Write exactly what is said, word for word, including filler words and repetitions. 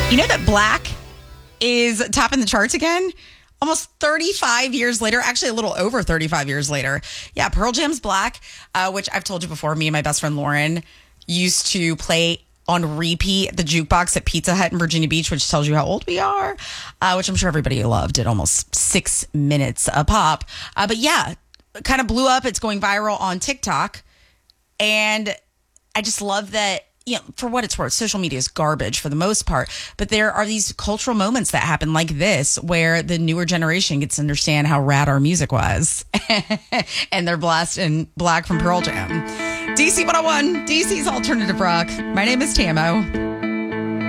You know that Black is topping the charts again? Almost thirty-five years later, actually a little over thirty-five years later. Yeah, Pearl Jam's Black, uh, which I've told you before, me and my best friend Lauren used to play on repeat at the jukebox at Pizza Hut in Virginia Beach, which tells you how old we are, uh, which I'm sure everybody loved at almost six minutes a pop. Uh, but yeah, kind of blew up. It's going viral on TikTok. And I just love that. You know, for what it's worth, social media is garbage for the most part, but there are these cultural moments that happen like this where the newer generation gets to understand how rad our music was. And they're blasting Black from Pearl Jam. D C one oh one, D C's Alternative Rock. My name is Tamo.